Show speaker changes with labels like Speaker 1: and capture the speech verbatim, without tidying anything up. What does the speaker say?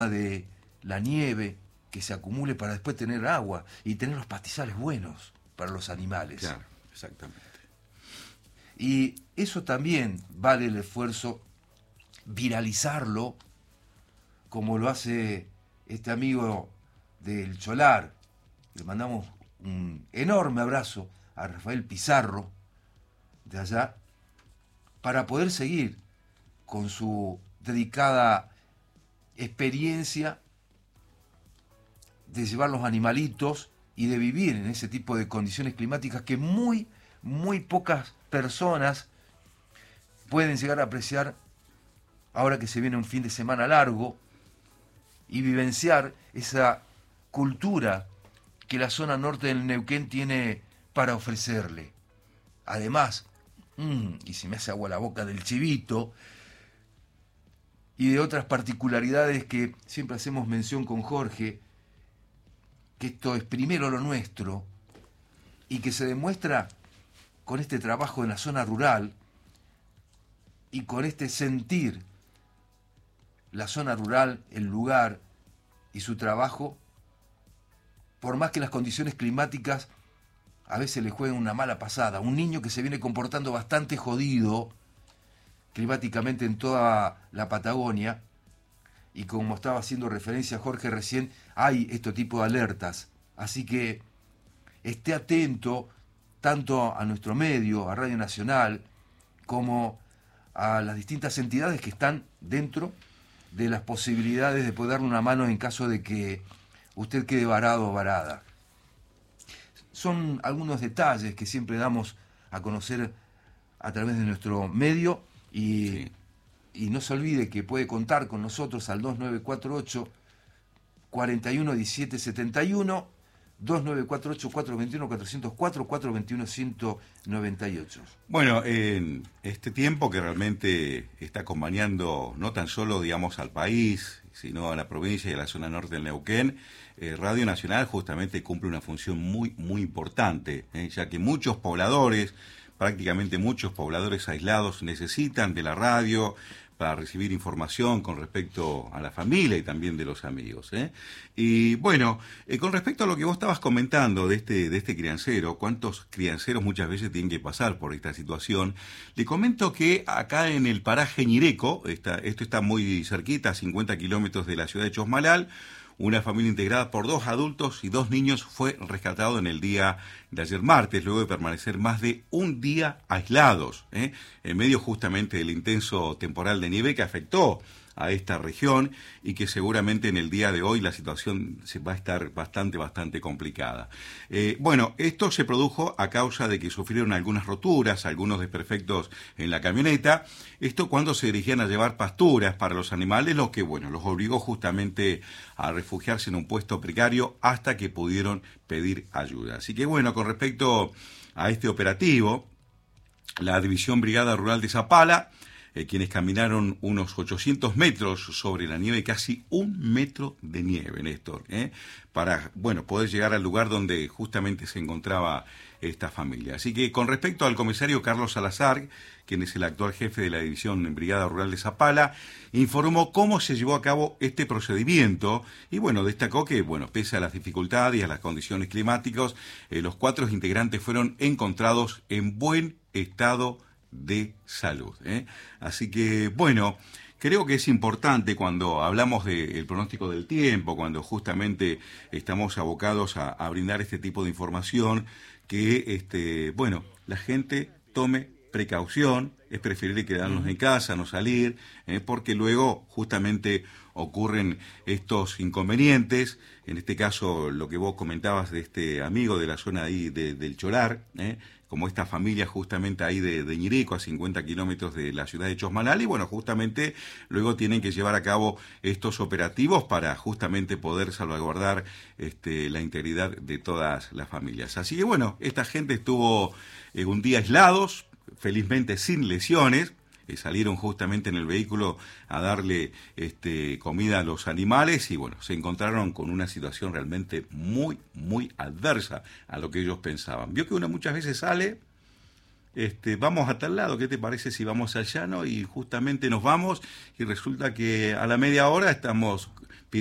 Speaker 1: de la nieve que se acumule para después tener agua y tener los pastizales buenos para los animales.
Speaker 2: Claro, exactamente.
Speaker 1: Y eso también vale el esfuerzo, viralizarlo, como lo hace este amigo del Cholar. Le mandamos un enorme abrazo a Rafael Pizarro, de allá, para poder seguir con su dedicada experiencia de llevar los animalitos y de vivir en ese tipo de condiciones climáticas que muy, muy pocas personas pueden llegar a apreciar ahora que se viene un fin de semana largo y vivenciar esa cultura que la zona norte del Neuquén tiene para ofrecerle. Además, mmm, y se me hace agua la boca del chivito y de otras particularidades que siempre hacemos mención con Jorge, que esto es primero lo nuestro y que se demuestra con este trabajo en la zona rural y con este sentir la zona rural, el lugar y su trabajo, por más que las condiciones climáticas a veces le jueguen una mala pasada. Un niño que se viene comportando bastante jodido climáticamente en toda la Patagonia, y como estaba haciendo referencia Jorge recién, hay este tipo de alertas. Así que esté atento tanto a nuestro medio, a Radio Nacional, como a las distintas entidades que están dentro de las posibilidades de poder darle una mano en caso de que usted quede varado o varada. Son algunos detalles que siempre damos a conocer a través de nuestro medio y, sí. y no se olvide que puede contar con nosotros al dos nueve cuatro ocho, cuatro uno uno siete siete uno, dos nueve cuatro ocho, cuatro dos uno, cuatro cero cuatro, cuatro dos uno, uno nueve ocho.
Speaker 2: Bueno, en este tiempo que realmente está acompañando no tan solo, digamos, al país, sino a la provincia y a la zona norte del Neuquén, eh, Radio Nacional justamente cumple una función muy, muy importante, eh, ya que muchos pobladores, prácticamente muchos pobladores aislados necesitan de la radio para recibir información con respecto a la familia y también de los amigos, ¿eh? Y bueno, eh, con respecto a lo que vos estabas comentando de este, de este criancero, cuántos crianceros muchas veces tienen que pasar por esta situación, le comento que acá en el paraje Ñireco, está, esto está muy cerquita, a cincuenta kilómetros de la ciudad de Chosmalal, una familia integrada por dos adultos y dos niños fue rescatado en el día de ayer martes, luego de permanecer más de un día aislados, ¿eh? en medio justamente del intenso temporal de nieve que afectó a esta región y que seguramente en el día de hoy la situación se va a estar bastante, bastante complicada. Eh, bueno, esto se produjo a causa de que sufrieron algunas roturas, algunos desperfectos en la camioneta, esto cuando se dirigían a llevar pasturas para los animales, lo que, bueno, los obligó justamente a refugiarse en un puesto precario hasta que pudieron pedir ayuda. Así que, bueno, con respecto a este operativo, la División Brigada Rural de Zapala, Eh, quienes caminaron unos ochocientos metros sobre la nieve, casi un metro de nieve, Néstor, ¿eh? para, bueno, poder llegar al lugar donde justamente se encontraba esta familia. Así que con respecto al comisario Carlos Salazar, quien es el actual jefe de la División en Brigada Rural de Zapala, informó cómo se llevó a cabo este procedimiento y, bueno, destacó que, bueno, pese a las dificultades y a las condiciones climáticas, eh, los cuatro integrantes fueron encontrados en buen estado de salud, ¿eh? Así que, bueno, creo que es importante cuando hablamos del pronóstico del tiempo, cuando justamente estamos abocados a, a brindar este tipo de información, que, este, bueno, la gente tome precaución, es preferible quedarnos en casa, no salir, ¿eh? porque luego justamente ocurren estos inconvenientes, en este caso lo que vos comentabas de este amigo de la zona ahí de, del Cholar, ¿eh? como esta familia justamente ahí de, de Ñireco, a cincuenta kilómetros de la ciudad de Chosmalal, y bueno, justamente luego tienen que llevar a cabo estos operativos para justamente poder salvaguardar este, la integridad de todas las familias. Así que bueno, esta gente estuvo eh, un día aislados, felizmente sin lesiones, eh, salieron justamente en el vehículo a darle este, comida a los animales y bueno, se encontraron con una situación realmente muy, muy adversa a lo que ellos pensaban. Vio que uno muchas veces sale este, vamos a tal lado, ¿qué te parece si vamos al llano? Y justamente nos vamos y resulta que a la media hora estamos